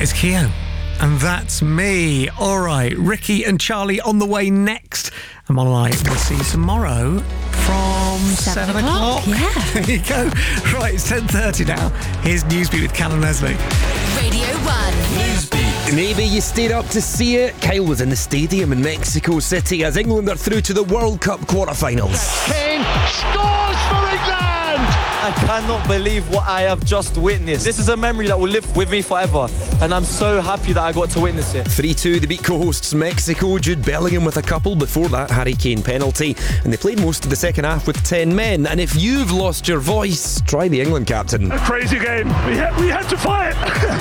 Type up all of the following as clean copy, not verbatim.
is Keo. And that's me. All right, Ricky and Charlie on the way next. And Mon and I will see you tomorrow from 7 o'clock. Yeah. There you go. Right, it's 10:30 now. Here's Newsbeat with Callum Leslie. Radio 1. Newsbeat. Maybe you stayed up to see it. Kyle was in the stadium in Mexico City as England are through to the World Cup quarterfinals. Kane scores for England! I cannot believe what I have just witnessed. This is a memory that will live with me forever, and I'm so happy that I got to witness it. 3-2, they beat co-hosts Mexico. Jude Bellingham with a couple. Before that, Harry Kane penalty. And they played most of the second half with 10 men. And if you've lost your voice, try the England captain. A crazy game. We had to fight.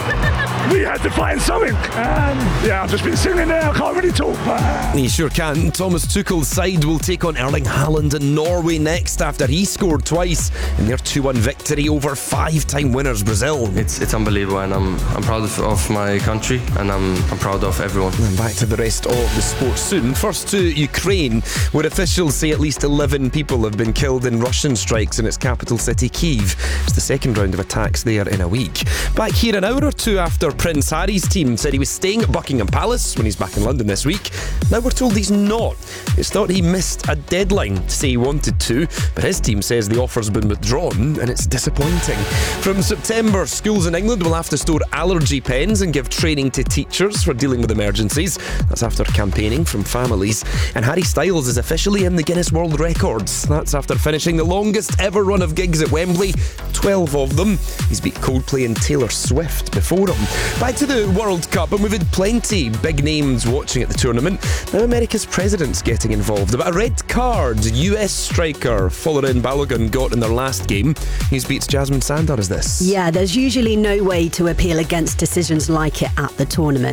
We had to find something. And I've just been singing there. I can't really talk. He sure can. Thomas Tuchel's side will take on Erling Haaland in Norway next after he scored twice in their 2-1 victory over five-time winners Brazil. It's unbelievable, and I'm proud of my country, and I'm proud of everyone. And back to the rest of the sport soon. First to Ukraine, where officials say at least 11 people have been killed in Russian strikes in its capital city, Kyiv. It's the second round of attacks there in a week. Back here an hour or two after Prince Harry's team said he was staying at Buckingham Palace when he's back in London this week. Now we're told he's not. It's thought he missed a deadline to say he wanted to, but his team says the offer's been withdrawn and it's disappointing. From September, schools in England will have to store allergy pens and give training to teachers for dealing with emergencies. That's after campaigning from families. And Harry Styles is officially in the Guinness World Records. That's after finishing the longest ever run of gigs at Wembley, 12 of them. He's beat Coldplay and Taylor Swift before him. Back to the World Cup, and we've had plenty big names watching at the tournament. Now America's president's getting involved. About a red card US striker Folarin Balogun got in their last game. News Beat's Jasmine Sandar is this. Yeah, there's usually no way to appeal against decisions like it at the tournament.